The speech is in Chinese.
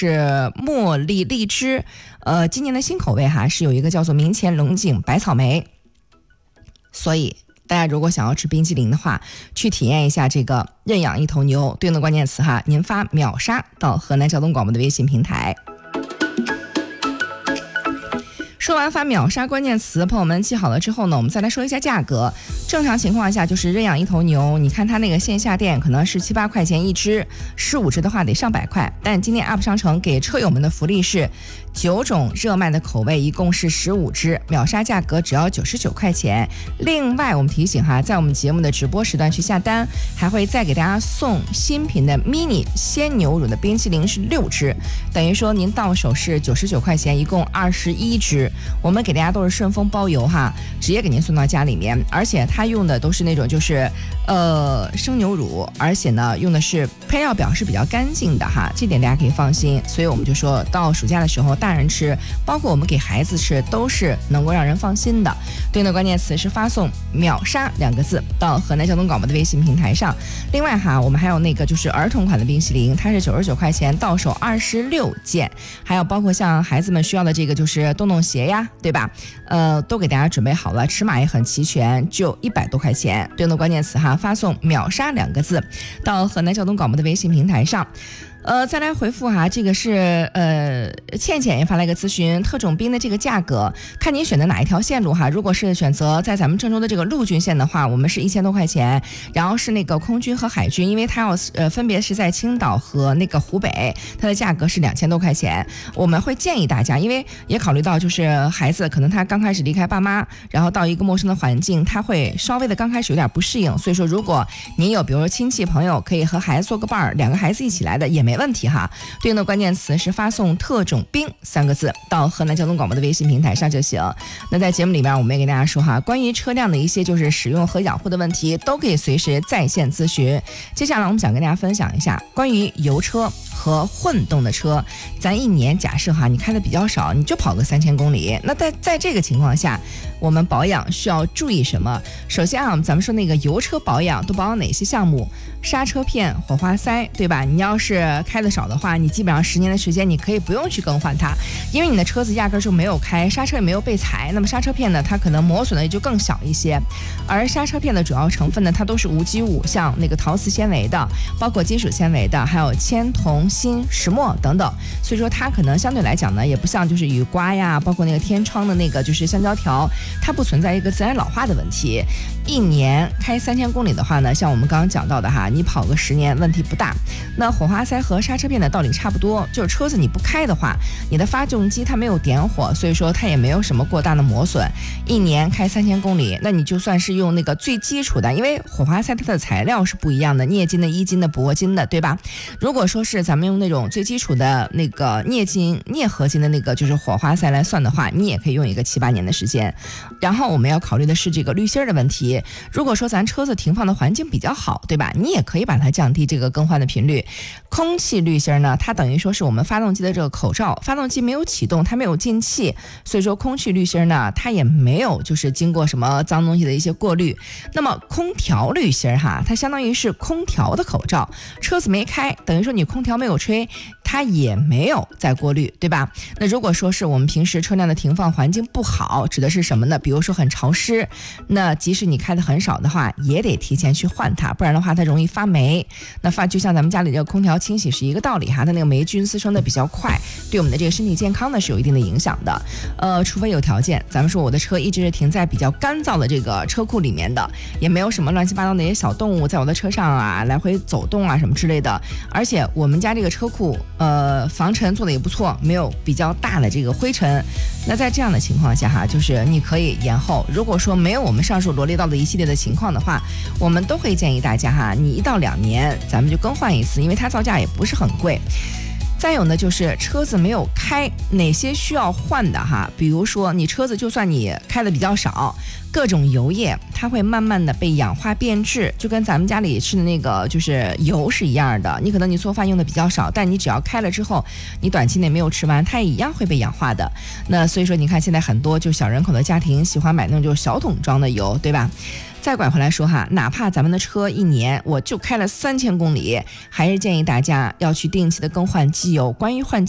是茉莉荔枝，今年的新口味哈是有一个叫做明前龙井白草莓，所以大家如果想要吃冰淇淋的话，去体验一下这个认养一头牛，对应的关键词哈，您发秒杀到河南交通广播的微信平台。说完发秒杀关键词，朋友们记好了之后呢，我们再来说一下价格。正常情况下就是认养一头牛，你看它那个线下店可能是7、8块钱一只，15只的话得上百块。但今天 UP 商城给车友们的福利是9种热卖的口味，一共是15只，秒杀价格只要99块钱。另外我们提醒哈，在我们节目的直播时段去下单，还会再给大家送新品的 mini 鲜牛乳的冰淇淋是6只，等于说您到手是99块钱，一共21只。我们给大家都是顺丰包邮哈，直接给您送到家里面，而且它用的都是那种就是生牛乳，而且呢用的是配料表是比较干净的哈，这点大家可以放心。所以我们就说到暑假的时候，大人吃，包括我们给孩子吃，都是能够让人放心的。对应的关键词是发送秒杀2个字到河南交通广播的微信平台上。另外哈，我们还有那个就是儿童款的冰淇淋，它是99块钱，到手26件，还有包括像孩子们需要的这个就是洞洞鞋呀，对吧？都给大家准备好了，尺码也很齐全，就100多块钱。对应的关键词哈，发送秒杀2个字到河南交通广播的微信平台上。再来回复哈，这个是倩倩也发来一个咨询，特种兵的这个价格，看您选择哪一条线路哈。如果是选择在咱们郑州的这个陆军线的话，我们是1000多块钱，然后是那个空军和海军，因为它要分别是在青岛和那个湖北，它的价格是2000多块钱。我们会建议大家，因为也考虑到就是孩子可能他刚开始离开爸妈，然后到一个陌生的环境，他会稍微的刚开始有点不适应，所以说如果您有比如说亲戚朋友可以和孩子做个伴儿，2个孩子一起来的也没问题哈。对应的关键词是发送特种兵3个字到河南交通广播的微信平台上就行。那在节目里面我们也给大家说哈，关于车辆的一些就是使用和养护的问题，都可以随时在线咨询。接下来我们想跟大家分享一下关于油车和混动的车，咱一年假设哈，你开的比较少，你就跑个3000公里，那在这个情况下，我们保养需要注意什么？首先啊，咱们说那个油车保养都保养哪些项目？刹车片、火花塞，对吧？你要是开的少的话，你基本上10年的时间你可以不用去更换它，因为你的车子压根就没有开，刹车也没有被踩，那么刹车片呢，它可能磨损的也就更小一些。而刹车片的主要成分呢，它都是无机物，像那个陶瓷纤维的，包括金属纤维的，还有铅、铜、锌、石墨等等，所以说它可能相对来讲呢，也不像就是雨刮呀，包括那个天窗的那个就是橡胶条，它不存在一个自然老化的问题。一年开3000公里的话呢，像我们刚刚讲到的哈，你跑个10年问题不大。那火花塞和刹车片的道理差不多，就是车子你不开的话，你的发动机它没有点火，所以说它也没有什么过大的磨损。一年开3000公里，那你就算是用那个最基础的，因为火花塞它的材料是不一样的，镍金的、铱金的、铂金的，对吧？如果说是咱们用那种最基础的那个镍金、镍合金的那个就是火花塞来算的话，你也可以用一个7、8年的时间。然后我们要考虑的是这个滤芯的问题。如果说咱车子停放的环境比较好，对吧？你也可以把它降低这个更换的频率。空气滤芯呢，它等于说是我们发动机的这个口罩，发动机没有启动，它没有进气，所以说空气滤芯呢，它也没有就是经过什么脏东西的一些过滤。那么空调滤芯哈，它相当于是空调的口罩，车子没开，等于说你空调没有吹，它也没有再过滤，对吧？那如果说是我们平时车辆的停放环境不好，指的是什么呢？比如说很潮湿，那即使你开的很少的话，也得提前去换它，不然的话它容易发霉。那就像咱们家里这个空调清洗是一个道理哈，它那个霉菌滋生的比较快，对我们的这个身体健康呢是有一定的影响的。除非有条件，咱们说我的车一直是停在比较干燥的这个车库里面的，也没有什么乱七八糟的一些小动物在我的车上啊来回走动啊什么之类的，而且我们家这个车库防尘做的也不错，没有比较大的这个灰尘。那在这样的情况下哈，就是你可以延后。如果说没有我们上述罗列到的一系列的情况的话，我们都会建议大家哈，你1到2年咱们就更换一次，因为它造价也不是很贵。再有呢，就是车子没有开，哪些需要换的哈？比如说你车子就算你开的比较少，各种油液它会慢慢的被氧化变质，就跟咱们家里吃的那个就是油是一样的。你可能你做饭用的比较少，但你只要开了之后，你短期内没有吃完，它也一样会被氧化的。那所以说你看现在很多就小人口的家庭喜欢买那种就小桶装的油，对吧？再拐回来说哈，哪怕咱们的车一年我就开了3000公里，还是建议大家要去定期的更换机油。关于换